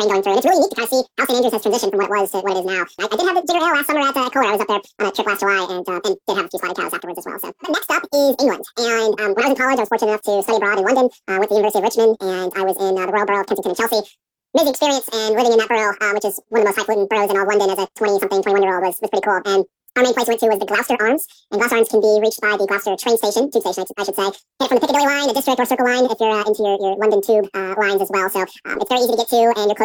train going through. And it's really neat to kind of see how St. Andrews has transitioned from what it was to what it is now. I did have the Jigger Ale last summer at Kohler. I was up there on a trip last July and did have a few spotted cows afterwards as well. So but next up is England. And when I was in college, I was fortunate enough to study abroad in London with the University of Richmond, and I was in the Royal Borough of Kensington and Chelsea. Amazing experience, and living in that borough, which is one of the most highfalutin boroughs in all of London as a 20-something, 21-year-old was pretty cool. And our main place we went to was the Gloucester Arms, and Gloucester Arms can be reached by the Gloucester train station, tube station, I should say. Get it from the Piccadilly line, the District or Circle line, if you're into your London tube lines as well. So it's very easy to get to, and you're close